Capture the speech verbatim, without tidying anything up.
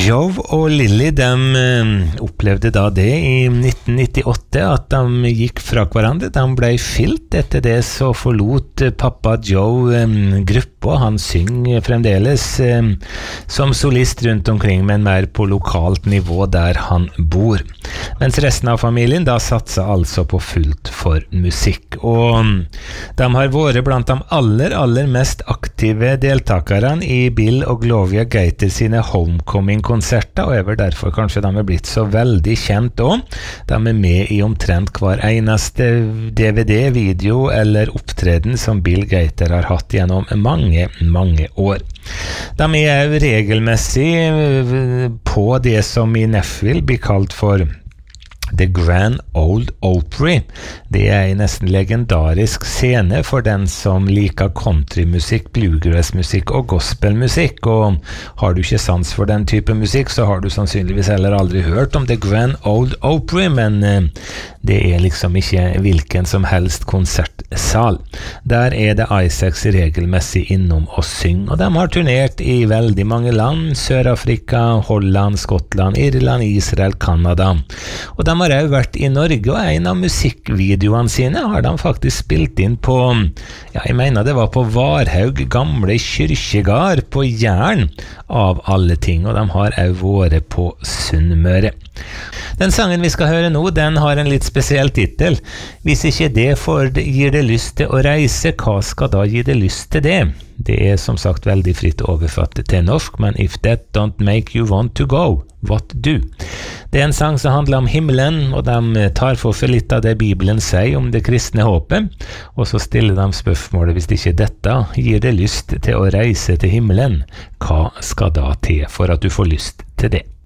Joe og Lily, de opplevde da det i nitten nittiåtte, at de gikk fra hverandre. De ble skilt. Etter det så forlot pappa Joe gruppa. Han synger fremdeles som solist rundt omkring, men mer på lokalt nivå der han bor. Mens resten av familien da satser altså på fullt for musikk. Og de har vært blant de aller, aller mest aktive deltakerne i Bill og Gloria Gaynor sine Homecoming-konserter, og er vel derfor kanskje de er blitt så veldig kjent også. De er med i omtrent hver eneste D V D, video eller opptreden som Bill Gaynor har hatt gjennom mange, mange år. De er regelmessig på det som i Nashville blir kalt for The Grand Ole Opry. Det er en nesten legendarisk scene for den som liker countrymusikk, bluegrassmusikk og gospelmusikk, og har du ikke sans for den type musikk, så har du sannsynligvis heller aldri hørt om The Grand Ole Opry, men eh, det er liksom ikke hvilken som helst konsertsal. Der er det Isaacs regelmessig innom og syng, og de har turnert i veldig mange land, Sør-Afrika, Holland, Skottland, Irland, Israel, Kanada, og de har også vært i Norge, og en av musikkvideoene sine har de faktisk spilt inn på, ja, jeg mener det var på Varhaug gamle kyrkjegard på Jæren, av alle ting, og de har også vært på Sunnmøre. Den sangen vi skal høre nå, den har en litt spesiell titel. Hvis ikke det får, gir det lyst til å reise, hva skal da gi det lyst til det? Det er som sagt veldig fritt overfattet til norsk, men if that don't make you want to go, what do? Det er en sang som handler om himmelen, og de tar for for litt av det Bibelen sier om det kristne håpet, og så stiller de spørsmålet, hvis ikke dette gir det lyst til å reise til himmelen, hva skal da til for at du får lyst til det?